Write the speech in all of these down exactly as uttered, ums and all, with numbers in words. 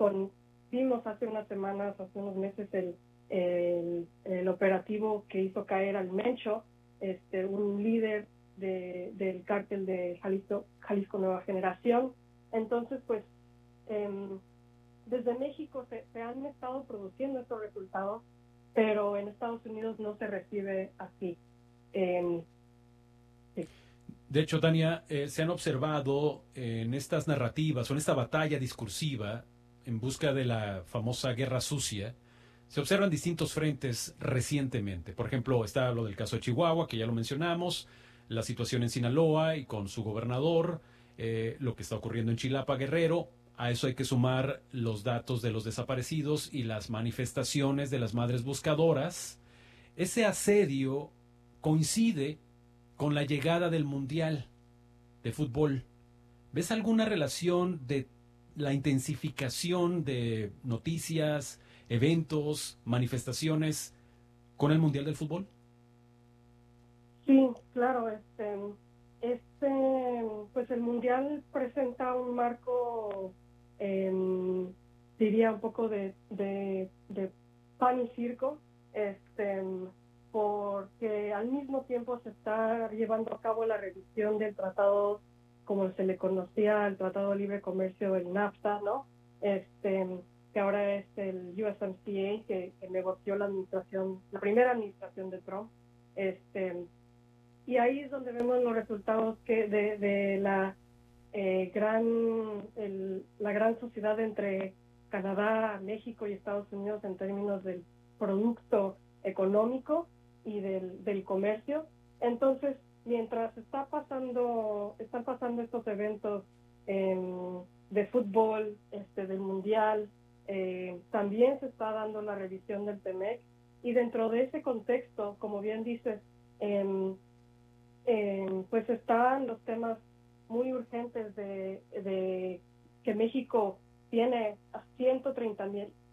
con, vimos hace unas semanas, hace unos meses, el, el, el operativo que hizo caer al Mencho, este, un líder de, del cártel de Jalisco, Jalisco Nueva Generación. Entonces, pues, eh, desde México se, se han estado produciendo estos resultados, pero en Estados Unidos no se recibe así. Eh, sí. De hecho, Tania, eh, se han observado en estas narrativas o en esta batalla discursiva en busca de la famosa guerra sucia, se observan distintos frentes recientemente. Por ejemplo, está lo del caso de Chihuahua, que ya lo mencionamos, la situación en Sinaloa y con su gobernador, eh, lo que está ocurriendo en Chilapa, Guerrero. A eso hay que sumar los datos de los desaparecidos y las manifestaciones de las madres buscadoras. Ese asedio coincide con la llegada del Mundial de Fútbol. ¿Ves alguna relación de la intensificación de noticias, eventos, manifestaciones con el Mundial del Fútbol? Sí, claro, este, este, pues el Mundial presenta un marco, eh, diría un poco de, de, de pan y circo, este, porque al mismo tiempo se está llevando a cabo la revisión del tratado, como se le conocía, el Tratado de Libre Comercio, el NAFTA, ¿no? Este, que ahora es el U S M C A, que, que negoció la administración, la primera administración de Trump. Este, y ahí es donde vemos los resultados que de, de la eh, gran el, la gran sociedad entre Canadá, México y Estados Unidos en términos del producto económico y del, del comercio. Entonces, mientras está pasando están pasando estos eventos eh, de fútbol, este del mundial, eh, también se está dando la revisión del TEMEC, y dentro de ese contexto, como bien dices, eh, eh, pues están los temas muy urgentes de, de que México tiene a ciento treinta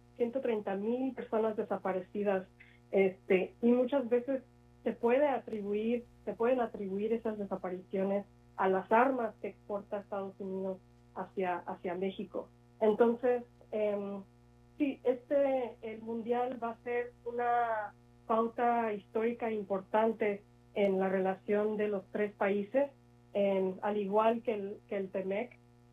mil personas desaparecidas, este, y muchas veces se puede atribuir, se pueden atribuir esas desapariciones a las armas que exporta Estados Unidos hacia, hacia México. Entonces, eh, sí, este, el Mundial va a ser una pauta histórica importante en la relación de los tres países, en, al igual que el, que el TEMEC,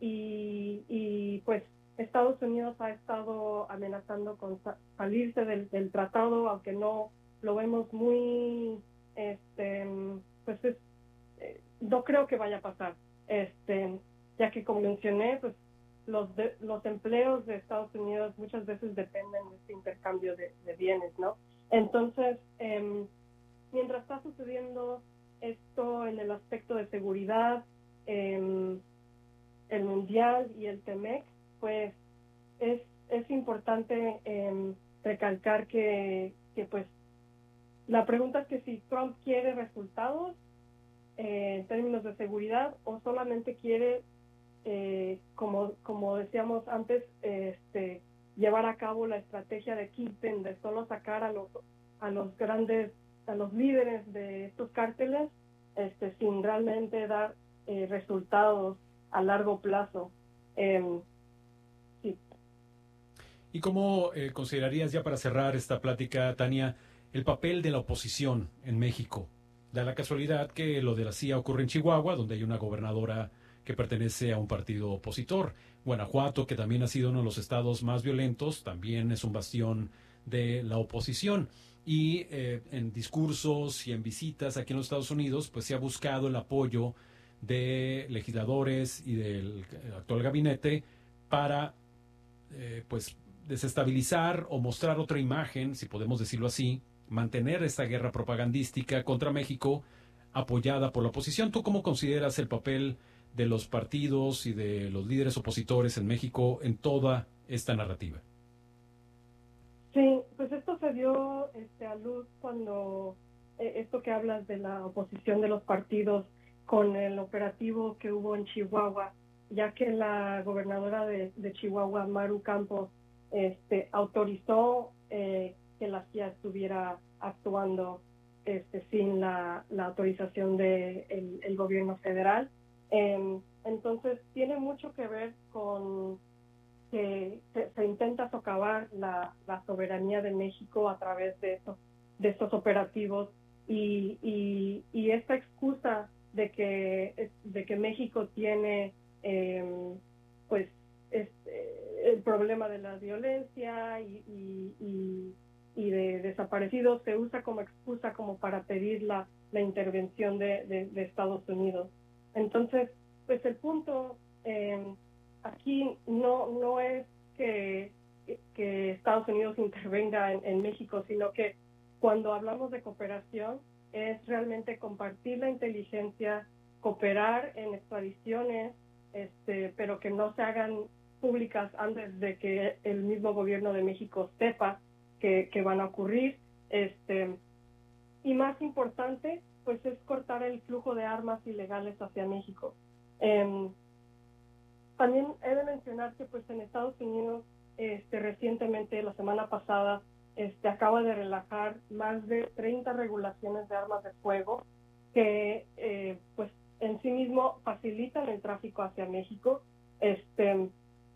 y, y pues Estados Unidos ha estado amenazando con sa salirse del, del tratado, aunque no lo vemos muy, este, pues es, eh, no creo que vaya a pasar, este, ya que como mencioné, pues los, de, los empleos de Estados Unidos muchas veces dependen de este intercambio de, de bienes, ¿no? Entonces, eh, mientras está sucediendo esto en el aspecto de seguridad, eh, el Mundial y el TEMEC, pues es, es importante eh, recalcar que, que pues la pregunta es que si Trump quiere resultados eh, en términos de seguridad, o solamente quiere, eh, como, como decíamos antes, este, llevar a cabo la estrategia de Keeping, de solo sacar a los, a los grandes, a los líderes de estos cárteles, este, sin realmente dar eh, resultados a largo plazo. Eh, sí. ¿Y cómo eh, considerarías, ya para cerrar esta plática, Tania, el papel de la oposición en México? Da la casualidad que lo de la C I A ocurre en Chihuahua, donde hay una gobernadora que pertenece a un partido opositor. Guanajuato, que también ha sido uno de los estados más violentos, también es un bastión de la oposición. Y eh, en discursos y en visitas aquí en los Estados Unidos, pues se ha buscado el apoyo de legisladores y del actual gabinete para eh, pues desestabilizar o mostrar otra imagen, si podemos decirlo así, mantener esta guerra propagandística contra México apoyada por la oposición. ¿Tú cómo consideras el papel de los partidos y de los líderes opositores en México en toda esta narrativa? Sí, pues esto se dio este, a luz cuando eh, esto que hablas de la oposición de los partidos con el operativo que hubo en Chihuahua, ya que la gobernadora de, de Chihuahua, Maru Campos, este, autorizó eh, que la C I A estuviera actuando este, sin la, la autorización del de el gobierno federal. Eh, entonces, tiene mucho que ver con que se, se intenta socavar la, la soberanía de México a través de estos, de estos operativos y, y, y esta excusa de que, de que México tiene eh, pues este, el problema de la violencia y, y, y, y de desaparecidos se usa como excusa como para pedir la, la intervención de, de, de Estados Unidos. Entonces, pues el punto eh, aquí no, no es que, que Estados Unidos intervenga en, en México, sino que cuando hablamos de cooperación es realmente compartir la inteligencia, cooperar en extradiciones, este, pero que no se hagan públicas antes de que el mismo gobierno de México sepa que, que van a ocurrir. Este, y más importante, pues es cortar el flujo de armas ilegales hacia México. Eh, también he de mencionar que pues en Estados Unidos este, recientemente, la semana pasada, este, acaba de relajar más de treinta regulaciones de armas de fuego que eh, pues en sí mismo facilitan el tráfico hacia México. Este,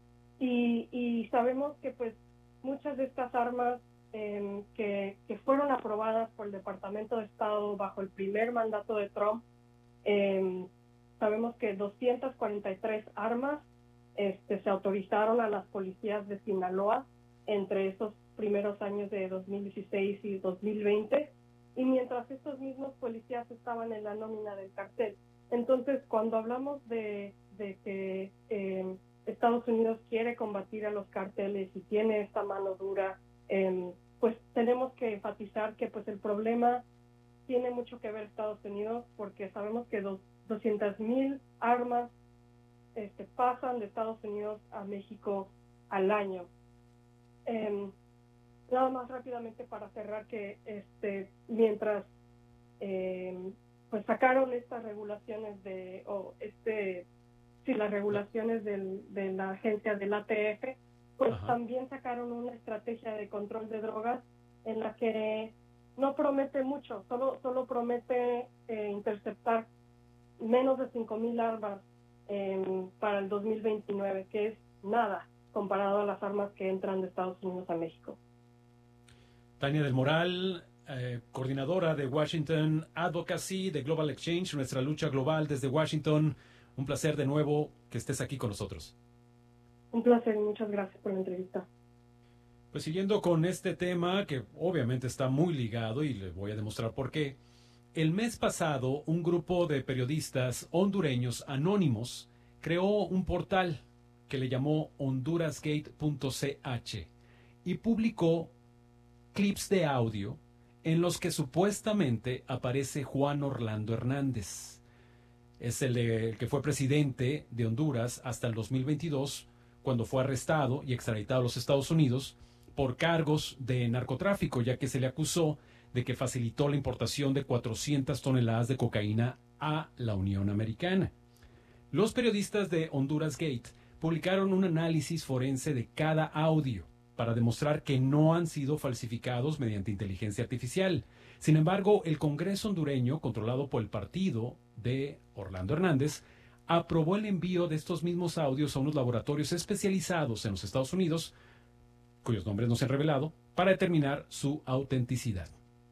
y, y sabemos que pues muchas de estas armas eh, que, que fueron aprobadas por el Departamento de Estado bajo el primer mandato de Trump, eh, sabemos que doscientas cuarenta y tres armas este, se autorizaron a las policías de Sinaloa entre esos primeros años de dos mil dieciséis y dos mil veinte, y mientras estos mismos policías estaban en la nómina del cartel. Entonces, cuando hablamos de, de que eh, Estados Unidos quiere combatir a los carteles y tiene esta mano dura, eh, pues tenemos que enfatizar que pues el problema tiene mucho que ver Estados Unidos, porque sabemos que doscientas mil armas este, pasan de Estados Unidos a México al año. Eh, nada más rápidamente para cerrar que este, mientras eh, pues sacaron estas regulaciones de, o este, sí, las regulaciones del, de la agencia del A T F, pues Ajá. también sacaron una estrategia de control de drogas en la que no promete mucho, solo, solo promete eh, interceptar menos de cinco mil armas eh, para el dos mil veintinueve, que es nada comparado a las armas que entran de Estados Unidos a México. Tania del Moral, eh, coordinadora de Washington Advocacy de Global Exchange, nuestra lucha global desde Washington. Un placer de nuevo que estés aquí con nosotros. Un placer y muchas gracias por la entrevista. Pues siguiendo con este tema, que obviamente está muy ligado y les voy a demostrar por qué. El mes pasado, un grupo de periodistas hondureños anónimos creó un portal que le llamó hondurasgate punto c h y publicó clips de audio en los que supuestamente aparece Juan Orlando Hernández. Es el, de, el que fue presidente de Honduras hasta el dos mil veintidós, cuando fue arrestado y extraditado a los Estados Unidos por cargos de narcotráfico, ya que se le acusó de que facilitó la importación de cuatrocientas toneladas de cocaína a la Unión Americana. Los periodistas de Honduras Gate publicaron un análisis forense de cada audio para demostrar que no han sido falsificados mediante inteligencia artificial. Sin embargo, el Congreso hondureño, controlado por el partido de Orlando Hernández, aprobó el envío de estos mismos audios a unos laboratorios especializados en los Estados Unidos, cuyos nombres no se han revelado, para determinar su autenticidad.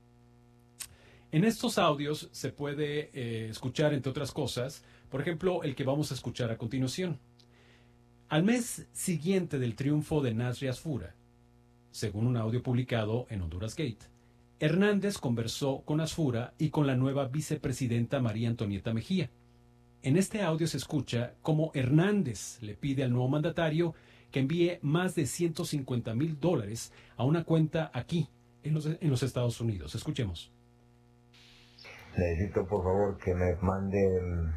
En estos audios se puede eh, escuchar, entre otras cosas, por ejemplo, el que vamos a escuchar a continuación. Al mes siguiente del triunfo de Nasri Asfura, según un audio publicado en Honduras Gate, Hernández conversó con Asfura y con la nueva vicepresidenta María Antonieta Mejía. En este audio se escucha cómo Hernández le pide al nuevo mandatario que envíe más de ciento cincuenta mil dólares a una cuenta aquí, en los, en los Estados Unidos. Escuchemos. Necesito, por favor, que me manden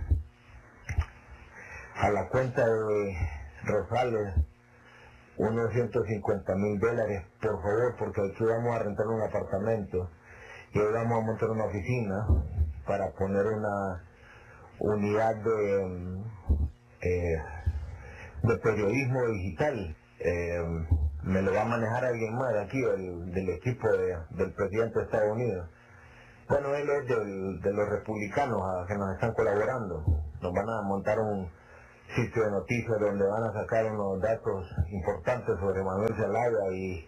a la cuenta de Rosales unos ciento cincuenta mil dólares, por favor, porque aquí vamos a rentar un apartamento y hoy vamos a montar una oficina para poner una unidad de, eh, de periodismo digital. Eh, me lo va a manejar alguien más de aquí, del, del equipo de, del presidente de Estados Unidos. Bueno, él es del, de los republicanos a que nos están colaborando. Nos van a montar un sitio de noticias donde van a sacar unos datos importantes sobre Manuel Zelaya y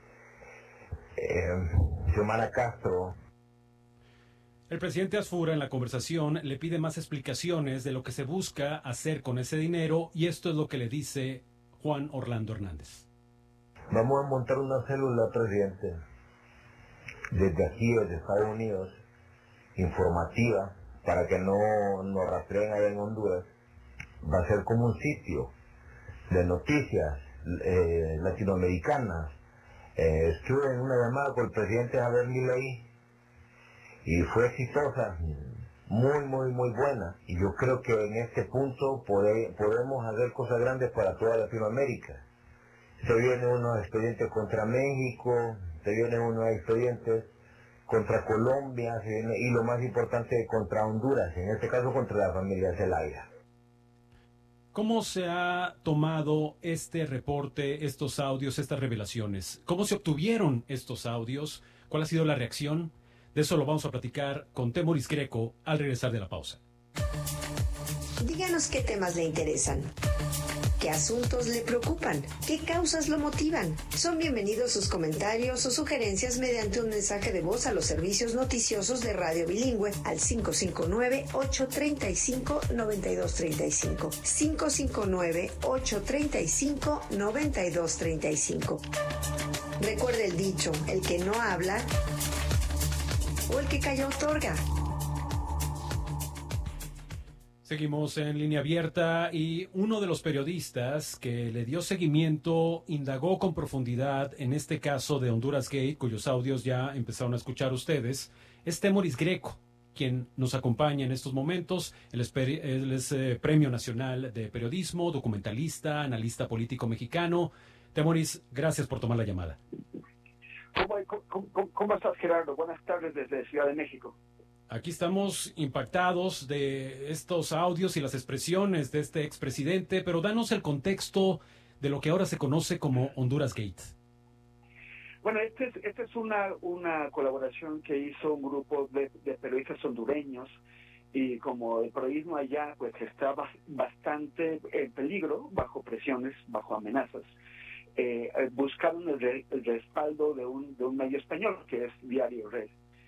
eh, Xiomara Castro. El presidente Asfura en la conversación le pide más explicaciones de lo que se busca hacer con ese dinero y esto es lo que le dice Juan Orlando Hernández. Vamos a montar una célula, presidente, desde aquí, desde Estados Unidos, informativa, para que no nos rastreen allá en Honduras. Va a ser como un sitio de noticias eh, latinoamericanas. Eh, estuve en una llamada con el presidente Javier Milei y fue exitosa, muy, muy, muy buena. Y yo creo que en este punto pode, podemos hacer cosas grandes para toda Latinoamérica. Se vienen unos expedientes contra México, se vienen unos expedientes contra Colombia, se viene, y lo más importante, contra Honduras, en este caso contra la familia Zelaya. ¿Cómo se ha tomado este reporte, estos audios, estas revelaciones? ¿Cómo se obtuvieron estos audios? ¿Cuál ha sido la reacción? De eso lo vamos a platicar con Temoris Greco al regresar de la pausa. Díganos qué temas le interesan, qué asuntos le preocupan, qué causas lo motivan. Son bienvenidos sus comentarios o sugerencias mediante un mensaje de voz a los servicios noticiosos de Radio Bilingüe al cinco cinco nueve, ocho tres cinco, nueve dos tres cinco. cinco cinco nueve, ocho tres cinco, nueve dos tres cinco. Recuerde el dicho, el que no habla o el que calla otorga. Seguimos en línea abierta y uno de los periodistas que le dio seguimiento indagó con profundidad en este caso de Honduras Gate, cuyos audios ya empezaron a escuchar ustedes, es Temoris Greco, quien nos acompaña en estos momentos. Él es, él es eh, Premio Nacional de Periodismo, documentalista, analista político mexicano. Temoris, gracias por tomar la llamada. ¿Cómo, cómo, cómo estás, Gerardo? Buenas tardes desde Ciudad de México. Aquí estamos impactados de estos audios y las expresiones de este expresidente, pero danos el contexto de lo que ahora se conoce como Honduras Gate. Bueno, esta es, este es una, una colaboración que hizo un grupo de, de periodistas hondureños y como el periodismo allá pues está bastante en peligro, bajo presiones, bajo amenazas, eh, buscaron el, re, el respaldo de un, de un medio español que es Diario Red.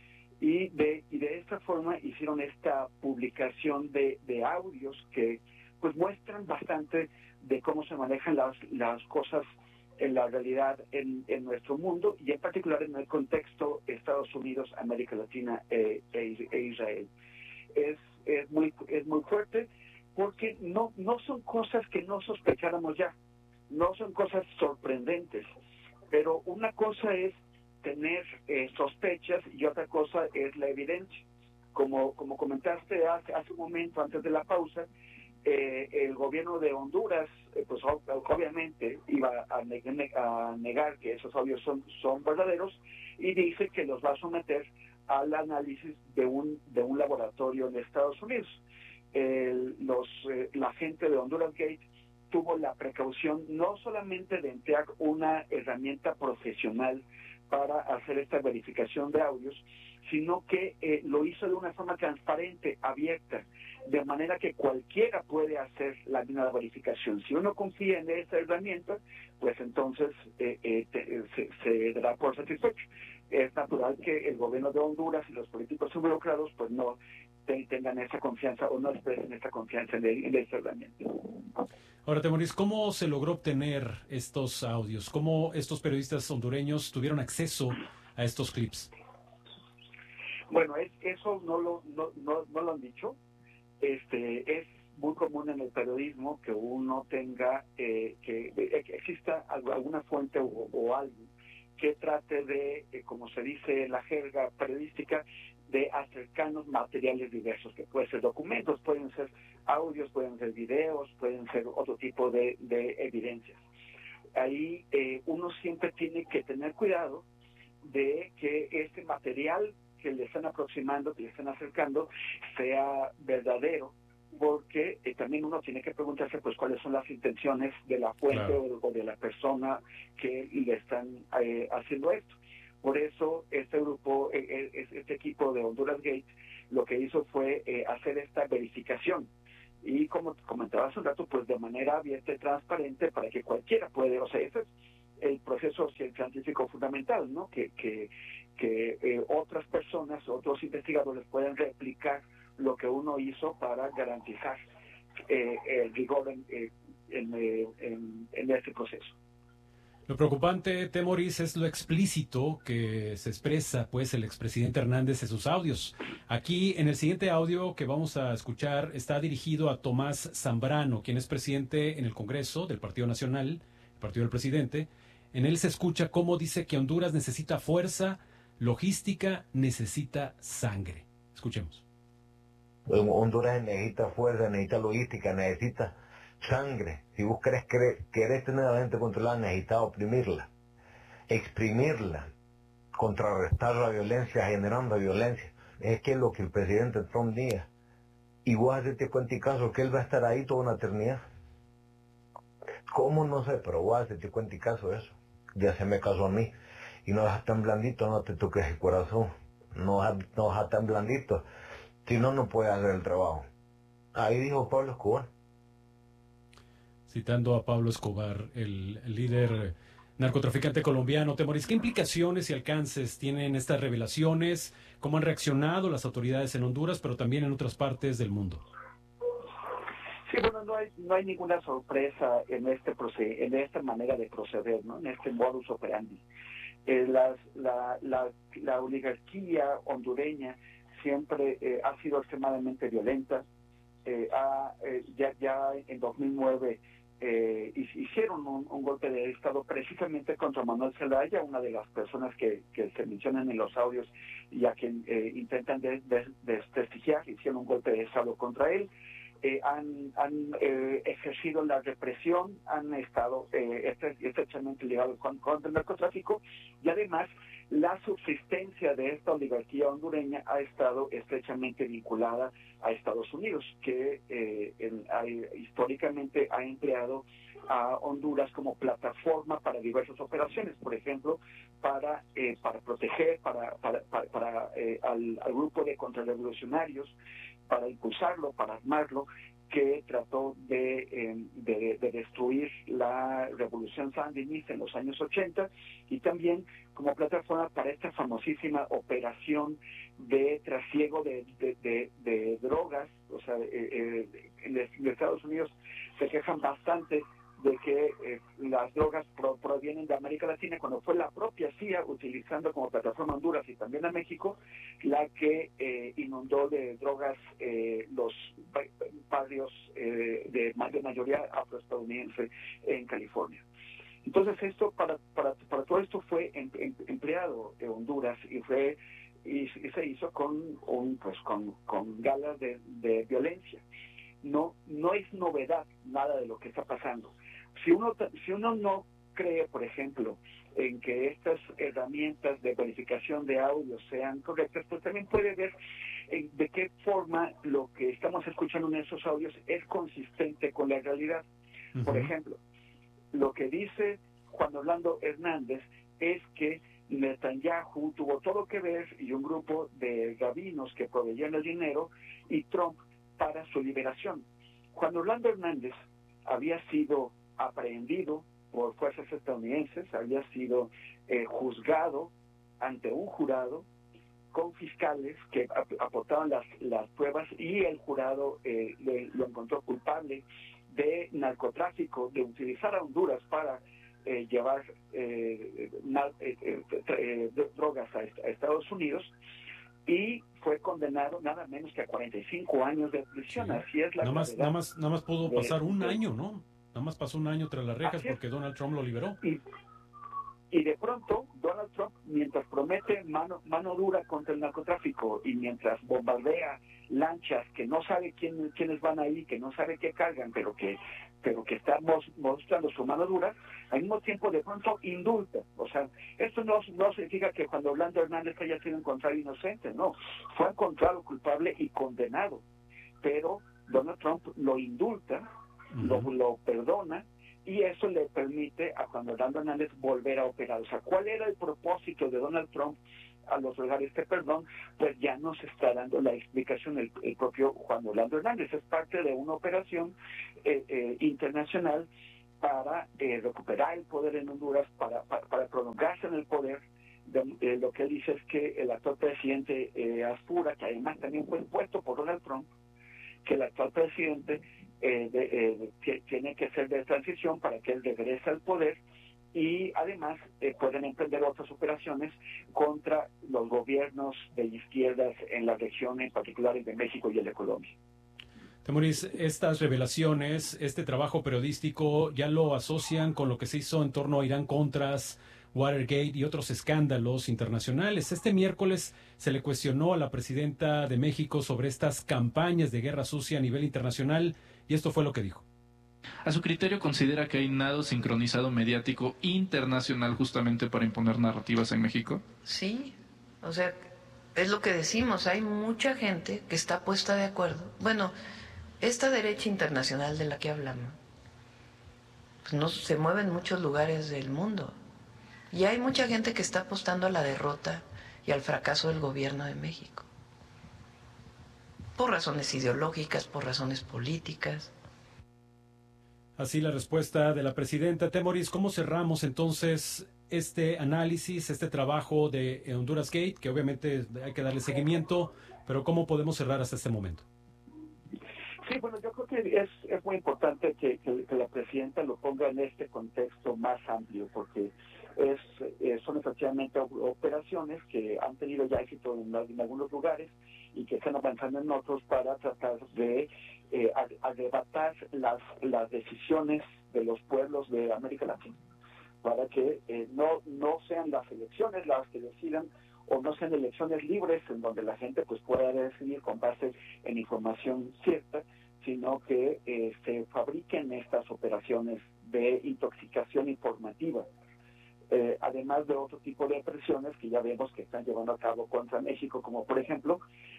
Y de, y de esta forma hicieron esta publicación de, de audios que pues muestran bastante de cómo se manejan las, las cosas en la realidad en, en nuestro mundo y en particular en el contexto Estados Unidos, América Latina e, e, e Israel. Es, es, muy, es muy fuerte porque no, no son cosas que no sospecháramos ya, no son cosas sorprendentes, pero una cosa es tener eh, sospechas y otra cosa es la evidencia. Como, como comentaste hace, hace un momento antes de la pausa, eh, el gobierno de Honduras, eh, pues obviamente iba a, ne a negar que esos audios son, son verdaderos y dice que los va a someter al análisis de un, de un laboratorio en Estados Unidos. El, los, eh, la gente de Honduras Gate tuvo la precaución no solamente de emplear una herramienta profesional para hacer esta verificación de audios, sino que eh, lo hizo de una forma transparente, abierta, de manera que cualquiera puede hacer la misma verificación. Si uno confía en esta herramienta, pues entonces eh, eh, te, se, se dará por satisfecho. Es natural que el gobierno de Honduras y los políticos involucrados pues no te, tengan esa confianza o no expresen esa confianza en, el, en esta herramienta. Ahora, Temoris, ¿cómo se logró obtener estos audios? ¿Cómo estos periodistas hondureños tuvieron acceso a estos clips? Bueno, es, eso no lo, no, no, no lo han dicho. Este, es muy común en el periodismo que uno tenga, eh, que, que exista alguna fuente o, o alguien que trate de, eh, como se dice en la jerga periodística, de acercarnos materiales diversos, que pueden ser documentos, pueden ser audios, pueden ser videos, pueden ser otro tipo de, de evidencias. Ahí eh, uno siempre tiene que tener cuidado de que este material que le están aproximando, que le están acercando, sea verdadero, porque eh, también uno tiene que preguntarse pues cuáles son las intenciones de la fuente claro. o, o de la persona que le están eh, haciendo esto. Por eso este grupo, eh, este equipo de Honduras Gate, lo que hizo fue eh, hacer esta verificación y como comentaba hace un rato, pues de manera abierta y transparente para que cualquiera puede, o sea, ese es el proceso científico fundamental, ¿no? Que, que, que eh, otras personas, otros investigadores pueden replicar lo que uno hizo para garantizar eh, el rigor en, en, en, en este proceso. Lo preocupante, Temoris, es lo explícito que se expresa pues el expresidente Hernández en sus audios. Aquí, en el siguiente audio que vamos a escuchar, está dirigido a Tomás Zambrano, quien es presidente en el Congreso del Partido Nacional, el partido del presidente. En él se escucha cómo dice que Honduras necesita fuerza, logística, necesita sangre. Escuchemos. Honduras necesita fuerza, necesita logística, necesita sangre. Si vos querés, querés, querés tener a la gente controlada, necesitas oprimirla, exprimirla, contrarrestar la violencia, generando violencia. Es que es lo que el presidente Trump diga. Y vos hacete cuenta y caso que él va a estar ahí toda una eternidad. ¿Cómo? No sé, pero vos hacete cuenta y caso de eso. Ya se me casó a mí. Y no vas tan blandito, no te toques el corazón. No vas, no vas tan blandito. Si no, no puedes hacer el trabajo. Ahí dijo Pablo Escobar. Citando a Pablo Escobar, el, el líder narcotraficante colombiano. Temoris, ¿qué implicaciones y alcances tienen estas revelaciones? ¿Cómo han reaccionado las autoridades en Honduras, pero también en otras partes del mundo? Sí, bueno, no hay, no hay ninguna sorpresa en este proced- en esta manera de proceder, ¿no? En este modus operandi. Eh, las, la, la, la oligarquía hondureña siempre eh, ha sido extremadamente violenta. Eh, ha, eh, ya, ya en dos mil nueve eh, hicieron un, un golpe de Estado precisamente contra Manuel Zelaya, una de las personas que, que se mencionan en los audios y a quien eh, intentan des, des, desprestigiar. Hicieron un golpe de Estado contra él. Eh, han, han eh, ejercido la represión, han estado eh, estrechamente ligados con, con el narcotráfico, y además la subsistencia de esta oligarquía hondureña ha estado estrechamente vinculada a Estados Unidos, que eh, en, hay, históricamente ha empleado a Honduras como plataforma para diversas operaciones, por ejemplo, para eh, para proteger para, para, para, para eh, al, al grupo de contrarrevolucionarios, para impulsarlo, para armarlo, que trató de, eh, de, de destruir la revolución sandinista en los años ochenta, y también como plataforma para esta famosísima operación de trasiego de, de, de, de drogas. O sea, eh, eh, en Estados Unidos se quejan bastante de que eh, las drogas pro, provienen de América Latina, cuando fue la propia C I A, utilizando como plataforma Honduras y también a México, la que eh, inundó de drogas eh, los barrios eh, de, de mayoría afroestadounidense en California. Entonces esto para para, para todo esto fue em, em, empleado de Honduras y fue y, y se hizo con un pues con, con galas de, de violencia. No no es novedad nada de lo que está pasando. Si uno si uno no cree, por ejemplo, en que estas herramientas de verificación de audio sean correctas, pues también puede ver en de qué forma lo que estamos escuchando en esos audios es consistente con la realidad. Uh-huh. Por ejemplo, lo que dice Juan Orlando Hernández es que Netanyahu tuvo todo que ver, y un grupo de rabinos que proveían el dinero, y Trump para su liberación. Juan Orlando Hernández había sido aprehendido por fuerzas estadounidenses, había sido eh, juzgado ante un jurado con fiscales que ap aportaban las, las pruebas, y el jurado eh, le, lo encontró culpable de narcotráfico, de utilizar a Honduras para eh, llevar eh, na, eh, eh, eh, drogas a, a Estados Unidos, y fue condenado nada menos que a cuarenta y cinco años de prisión. Sí. Así es la nada más, nada más, nada más pudo de, pasar un de, año, ¿no? Nada más pasó un año tras las rejas porque Donald Trump lo liberó. Y, y de pronto, Donald Trump, mientras promete mano, mano dura contra el narcotráfico y mientras bombardea lanchas que no sabe quién, quiénes van ahí, que no sabe qué cargan, pero que pero que estamos mostrando su mano dura, al mismo tiempo de pronto indulta. O sea, esto no, no significa que cuando Orlando Hernández haya sido encontrado inocente, no, fue encontrado culpable y condenado, pero Donald Trump lo indulta, uh-huh. lo, lo perdona, y eso le permite a Juan Orlando Hernández volver a operar. O sea, ¿cuál era el propósito de Donald Trump a los regalos este perdón, pues ya nos está dando la explicación el, el propio Juan Orlando Hernández. Es parte de una operación eh, eh, internacional para eh, recuperar el poder en Honduras, para, para, para prolongarse en el poder. De, de lo que él dice es que el actual presidente eh, asegura, que además también fue impuesto por Donald Trump, que el actual presidente eh, de, eh, de, tiene que ser de transición para que él regrese al poder, y además eh, pueden emprender otras operaciones contra los gobiernos de izquierdas en la región, en particular el de México y el de Colombia. Temoris, estas revelaciones, este trabajo periodístico, ya lo asocian con lo que se hizo en torno a Irán Contras, Watergate y otros escándalos internacionales. Este miércoles se le cuestionó a la presidenta de México sobre estas campañas de guerra sucia a nivel internacional, y esto fue lo que dijo. ¿A su criterio considera que hay nado sincronizado mediático internacional justamente para imponer narrativas en México? Sí, o sea, es lo que decimos, hay mucha gente que está puesta de acuerdo. Bueno, esta derecha internacional de la que hablamos, pues no se mueve en muchos lugares del mundo. Y hay mucha gente que está apostando a la derrota y al fracaso del gobierno de México. Por razones ideológicas, por razones políticas. Así la respuesta de la presidenta. Temoris, ¿cómo cerramos entonces este análisis, este trabajo de Honduras Gate, que obviamente hay que darle seguimiento, pero cómo podemos cerrar hasta este momento? Sí, bueno, yo creo que es, es muy importante que, que, que la presidenta lo ponga en este contexto más amplio, porque es, eh, son efectivamente operaciones que han tenido ya éxito en, en algunos lugares y que están avanzando en otros para tratar de eh, arrebatar las, las decisiones de los pueblos de América Latina, para que eh, no, no sean las elecciones las que decidan, o no sean elecciones libres en donde la gente pues pueda decidir con base en información cierta, sino que eh, se fabriquen estas operaciones de intoxicación informativa. Eh, además de otro tipo de presiones que ya vemos que están llevando a cabo contra México, como por ejemplo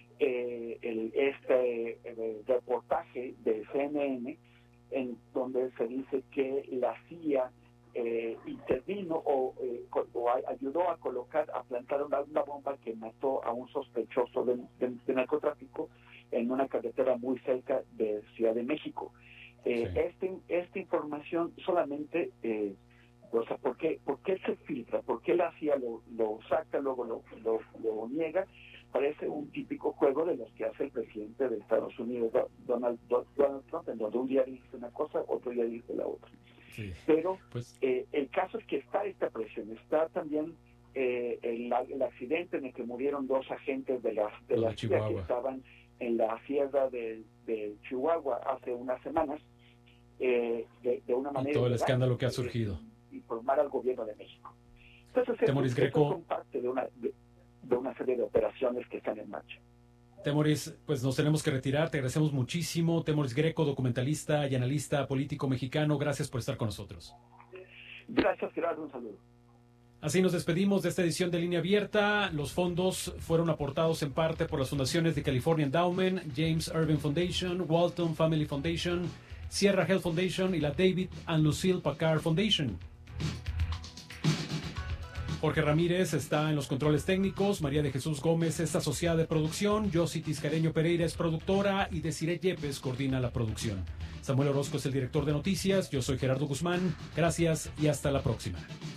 eh, el, este el reportaje de C N N en donde se dice que la C I A eh, intervino o, eh, o ayudó a colocar, a plantar una, una bomba que mató a un sospechoso de, de, de narcotráfico en una carretera muy cerca de Ciudad de México. Eh, sí. este, esta información solamente... Eh, O sea, ¿por qué, ¿por qué se filtra? ¿Por qué la C I A lo, lo saca, luego lo, lo, lo niega? Parece un típico juego de los que hace el presidente de Estados Unidos, Donald, Donald Trump, en donde un día dice una cosa, otro día dice la otra. Sí. Pero pues... eh, el caso es que está esta presión, está también eh, el, el accidente en el que murieron dos agentes de la, de la C I A que estaban en la sierra de, de Chihuahua hace unas semanas, eh, de, de una manera... Y todo el legal, escándalo que ha surgido. Informar al gobierno de México. Entonces, Temoris eso, Greco, eso son parte de una, de, de una serie de operaciones que están en marcha. Temoris, pues nos tenemos que retirar. Te agradecemos muchísimo. Temoris Greco, documentalista y analista político mexicano. Gracias por estar con nosotros. Gracias, Gerardo. Un saludo. Así nos despedimos de esta edición de Línea Abierta. Los fondos fueron aportados en parte por las fundaciones de California Endowment, James Irving Foundation, Walton Family Foundation, Sierra Health Foundation y la David and Lucille Packard Foundation. Jorge Ramírez está en los controles técnicos, María de Jesús Gómez es asociada de producción, Yossi Tiscareño Pereira es productora y Desiree Yepes coordina la producción. Samuel Orozco es el director de noticias, yo soy Gerardo Guzmán, gracias y hasta la próxima.